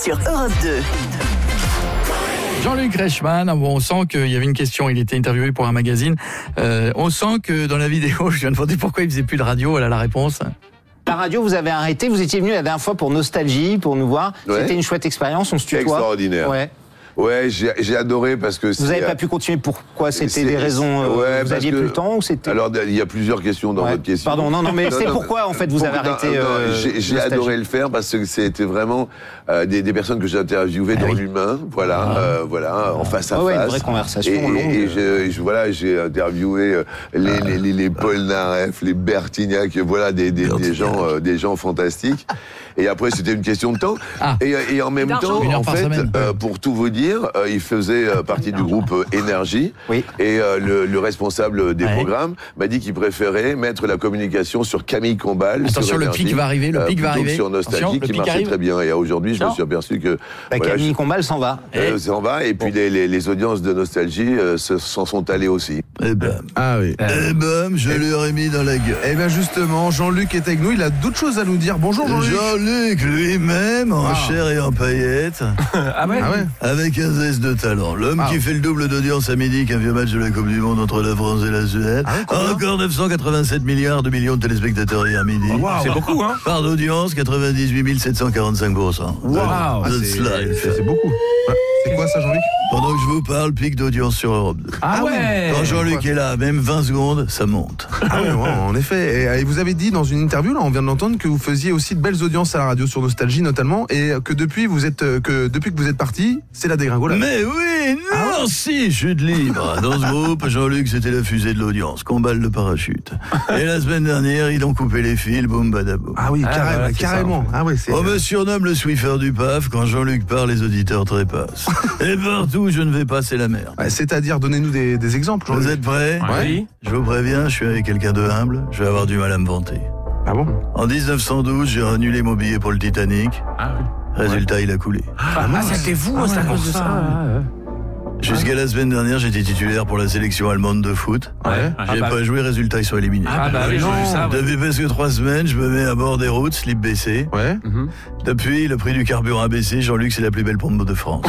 sur Europe 2. Jean-Luc Reichmann, on sent qu'il y avait une question, il était interviewé pour un magazine. On sent que dans la vidéo, je viens de demander pourquoi il faisait plus de radio, elle a la réponse. La radio, vous avez arrêté, vous étiez venu la dernière fois pour Nostalgie, pour nous voir. Ouais. C'était une chouette expérience, on se tutoie. Extraordinaire. Ouais, j'ai adoré parce que vous n'avez pas pu continuer, pourquoi? C'était des raisons, vous aviez plus le temps ou c'était... Alors, il y a plusieurs questions dans votre question. Pardon, non, mais c'est pourquoi en fait vous avez arrêté j'ai adoré le faire parce que c'était vraiment des personnes que j'ai interviewées dans l'humain, voilà, en face à face. Une vraie conversation longue. Et j'ai interviewé les Paul Naref, les Bertignac, voilà, des gens fantastiques. Et après, c'était une question de temps. Et en même temps, en fait, pour tout vous dire, il faisait partie du groupe Énergie. Oui. Et le responsable des programmes m'a dit qu'il préférait mettre la communication sur Camille Combal. Attention, le pic va arriver, sur Nostalgie, qui marchait très bien. Et aujourd'hui, je me suis aperçu que... Camille Combal s'en va. S'en va. Et puis, les audiences de Nostalgie s'en sont allées aussi. Et bam. Ah oui. Et bam, je lui aurais mis dans la gueule. Et bien justement, Jean-Luc est avec nous, il a d'autres choses à nous dire. Bonjour Jean-Luc. Jean-Luc lui-même, en chair et en paillettes. Avec un zeste de talent. L'homme qui fait le double d'audience à midi qu'un vieux match de la Coupe du Monde entre la France et la Suède. Encore 987 milliards de millions de téléspectateurs hier midi. C'est beaucoup, hein. Part d'audience, 98 745%. C'est beaucoup. C'est quoi ça, Jean-Luc? Pendant que je vous parle, pic d'audience sur Europe 2. Quand Jean-Luc est là, même 20 secondes, ça monte. En effet. Et vous avez dit dans une interview, là, on vient de l'entendre, que vous faisiez aussi de belles audiences à la radio sur Nostalgie notamment, et que depuis que vous êtes parti, c'est la dégringolade. Mais oui, non, si, chute libre. Dans ce groupe, Jean-Luc, c'était la fusée de l'audience, comballe de parachute. Et la semaine dernière, ils ont coupé les fils, boum badaboum. Carrément. On me surnomme le Swiffer du PAF. Quand Jean-Luc parle, les auditeurs trépassent. Et partout où je ne vais pas, c'est la merde. C'est-à-dire, donnez-nous des exemples. Jean-Luc. Vous êtes prêts? Oui. Je vous préviens, je suis avec quelqu'un de humble. Je vais avoir du mal à me vanter. Ah bon? En 1912, j'ai annulé mon billet pour le Titanic. Résultat, il a coulé. C'était vous, c'est à cause de ça. Jusqu'à la semaine dernière, j'étais titulaire pour la sélection allemande de foot. J'ai pas joué, résultat, ils sont éliminés. Depuis presque 3 semaines, je me mets à bord des routes, slip baissé. Depuis, le prix du carburant a baissé. Jean-Luc, c'est la plus belle pompe de France.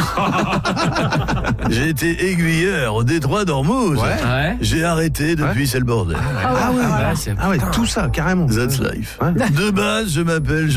J'ai été aiguilleur au détroit d'Ormuz. J'ai arrêté, depuis, c'est le bordel. Tout ça, carrément. That's life. De base, je m'appelle